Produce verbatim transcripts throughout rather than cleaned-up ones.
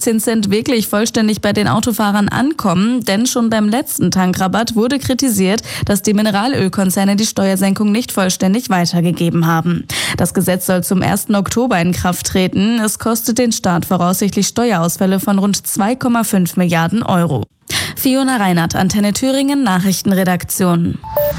siebzehn Cent wirklich vollständig bei den Autofahrern ankommen, denn schon beim letzten Tankrabatt wurde kritisiert, dass die Mineralölkonzerne die Steuersenkung nicht vollständig weitergegeben haben. Das Gesetz soll zum ersten Oktober in Kraft treten. Es kostet den Staat voraussichtlich Steuerausfälle von rund zwei Komma fünf Milliarden Euro. Fiona Reinhardt, Antenne Thüringen, Nachrichtenredaktion.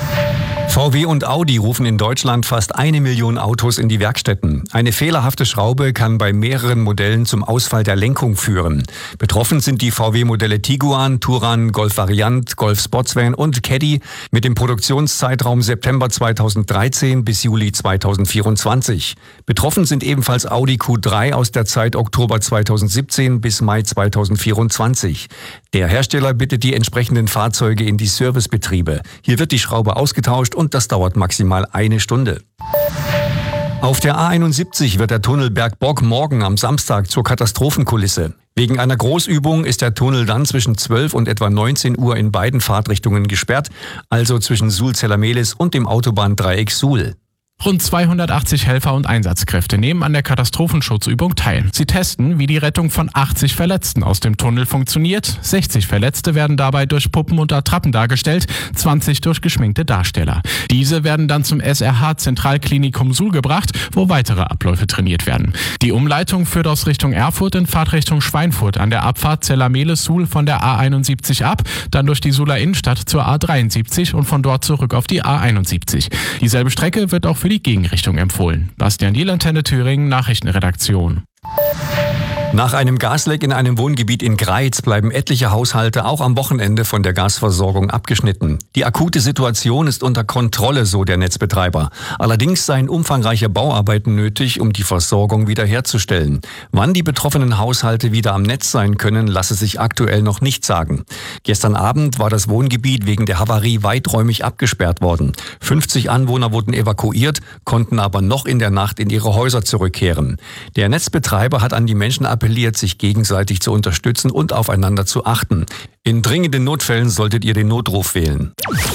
V W und Audi rufen in Deutschland fast eine Million Autos in die Werkstätten. Eine fehlerhafte Schraube kann bei mehreren Modellen zum Ausfall der Lenkung führen. Betroffen sind die V W-Modelle Tiguan, Touran, Golf Variant, Golf Sportsvan und Caddy mit dem Produktionszeitraum September zweitausenddreizehn bis Juli zweitausendvierundzwanzig. Betroffen sind ebenfalls Audi Q drei aus der Zeit Oktober zweitausendsiebzehn bis Mai zweitausendvierundzwanzig. Der Hersteller bittet die entsprechenden Fahrzeuge in die Servicebetriebe. Hier wird die Schraube ausgetauscht und das dauert maximal eine Stunde. Auf der A einundsiebzig wird der Tunnel Bergbock morgen am Samstag zur Katastrophenkulisse. Wegen einer Großübung ist der Tunnel dann zwischen zwölf und etwa neunzehn Uhr in beiden Fahrtrichtungen gesperrt, also zwischen Suhl-Zellermehlis und dem Autobahndreieck Suhl. Rund zweihundertachtzig Helfer und Einsatzkräfte nehmen an der Katastrophenschutzübung teil. Sie testen, wie die Rettung von achtzig Verletzten aus dem Tunnel funktioniert. sechzig Verletzte werden dabei durch Puppen und Attrappen dargestellt, zwanzig durch geschminkte Darsteller. Diese werden dann zum S R H-Zentralklinikum Suhl gebracht, wo weitere Abläufe trainiert werden. Die Umleitung führt aus Richtung Erfurt in Fahrtrichtung Schweinfurt an der Abfahrt Zellermehlis-Suhl von der A einundsiebzig ab, dann durch die Suhler Innenstadt zur A dreiundsiebzig und von dort zurück auf die A einundsiebzig. Dieselbe Strecke wird auch für die Gegenrichtung empfohlen. Bastian Diel, Antenne Thüringen, Nachrichtenredaktion. Nach einem Gasleck in einem Wohngebiet in Greiz bleiben etliche Haushalte auch am Wochenende von der Gasversorgung abgeschnitten. Die akute Situation ist unter Kontrolle, so der Netzbetreiber. Allerdings seien umfangreiche Bauarbeiten nötig, um die Versorgung wiederherzustellen. Wann die betroffenen Haushalte wieder am Netz sein können, lasse sich aktuell noch nicht sagen. Gestern Abend war das Wohngebiet wegen der Havarie weiträumig abgesperrt worden. fünfzig Anwohner wurden evakuiert, konnten aber noch in der Nacht in ihre Häuser zurückkehren. Der Netzbetreiber hat an die Menschen appelliert, sich gegenseitig zu unterstützen und aufeinander zu achten. In dringenden Notfällen solltet ihr den Notruf wählen.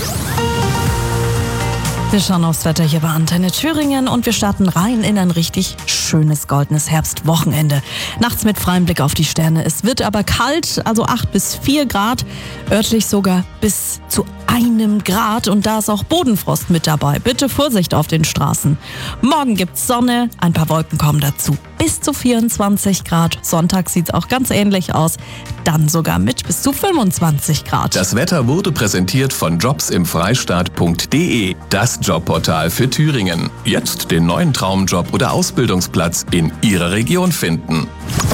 Wir schauen aufs Wetter hier bei Antenne Thüringen und wir starten rein in ein richtig schönes goldenes Herbstwochenende. Nachts mit freiem Blick auf die Sterne. Es wird aber kalt, also acht bis vier Grad, örtlich sogar bis zu einem Grad und da ist auch Bodenfrost mit dabei. Bitte Vorsicht auf den Straßen. Morgen gibt's Sonne, ein paar Wolken kommen dazu. Bis zu vierundzwanzig Grad. Sonntag sieht's auch ganz ähnlich aus. Dann sogar mit bis zu fünfundzwanzig Grad. Das Wetter wurde präsentiert von jobs im freistaat punkt de, das Jobportal für Thüringen. Jetzt den neuen Traumjob oder Ausbildungsplatz in Ihrer Region finden.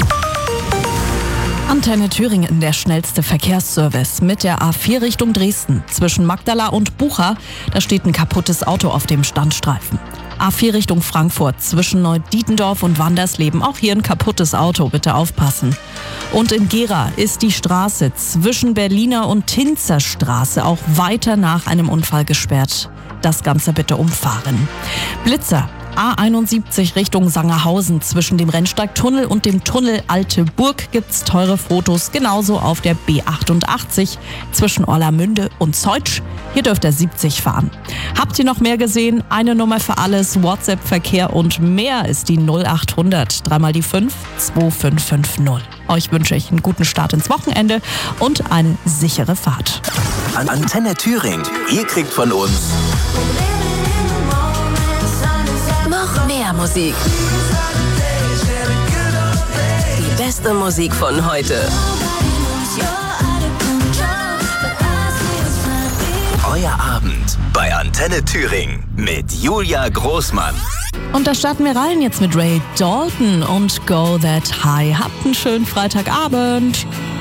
Antenne Thüringen, der schnellste Verkehrsservice mit der A vier Richtung Dresden. Zwischen Magdala und Bucha, da steht ein kaputtes Auto auf dem Standstreifen. A vier Richtung Frankfurt, zwischen Neudietendorf und Wandersleben. Auch hier ein kaputtes Auto, bitte aufpassen. Und in Gera ist die Straße zwischen Berliner und Tinzer Straße auch weiter nach einem Unfall gesperrt. Das Ganze bitte umfahren. Blitzer. A einundsiebzig Richtung Sangerhausen. Zwischen dem Rennsteigtunnel und dem Tunnel Alte Burg gibt's teure Fotos. Genauso auf der B achtundachtzig zwischen Orlamünde und Zeutsch. Hier dürft ihr siebzig fahren. Habt ihr noch mehr gesehen? Eine Nummer für alles, WhatsApp-Verkehr und mehr ist die null achthundert, dreimal die fünf, zwei fünf fünf null. Euch wünsche ich einen guten Start ins Wochenende und eine sichere Fahrt. Antenne Thüringen. Ihr kriegt von uns noch mehr Musik. Die beste Musik von heute. Euer Abend bei Antenne Thüringen mit Julia Großmann. Und da starten wir rein jetzt mit Ray Dalton und Go That High. Habt einen schönen Freitagabend.